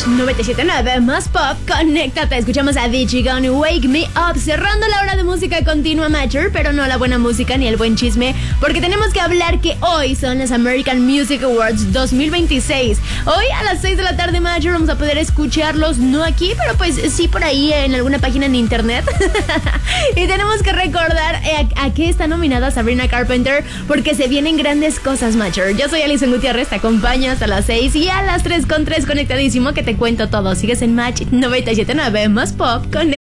Match 97.9, más pop, conéctate. Escuchamos a Avicii con Wake Me Up, cerrando la hora de música continua, Matcher, pero no la buena música ni el buen chisme, porque tenemos que hablar que hoy son los American Music Awards 2026. Hoy a las 6 de la tarde, Matcher, vamos a poder escucharlos, no aquí, pero pues sí por ahí en alguna página en internet. Y tenemos que recordar a qué está nominada Sabrina Carpenter, porque se vienen grandes cosas, Matcher. Yo soy Alison Gutiérrez, te acompaño hasta las 6 y a las 3:03 conectadísimo que te cuento todo. Sigues en Match 97.9, más pop con